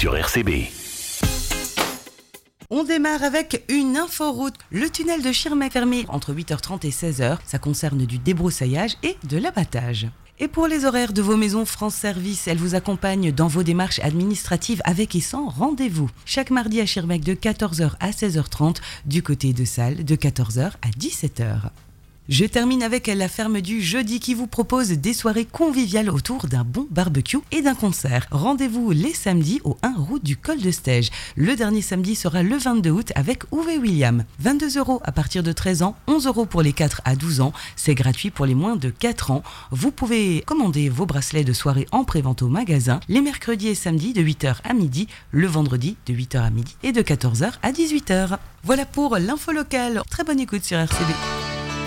sur RCB. On démarre avec une inforoute. Le tunnel de Schirmeck fermé entre 8h30 et 16h. Ça concerne du débroussaillage et de l'abattage. Et pour les horaires de vos maisons France Service, elle vous accompagne dans vos démarches administratives avec et sans rendez-vous. Chaque mardi à Schirmeck de 14h à 16h30, du côté de Salles de 14h à 17h. Je termine avec la ferme du jeudi qui vous propose des soirées conviviales autour d'un bon barbecue et d'un concert. Rendez-vous les samedis au 1 route du Col de Stège. Le dernier samedi sera le 22 août avec Uwe William. 22 € à partir de 13 ans, 11 € pour les 4 à 12 ans. C'est gratuit pour les moins de 4 ans. Vous pouvez commander vos bracelets de soirée en prévente au magasin les mercredis et samedis de 8h à midi, le vendredi de 8h à midi et de 14h à 18h. Voilà pour l'info locale. Très bonne écoute sur RCB.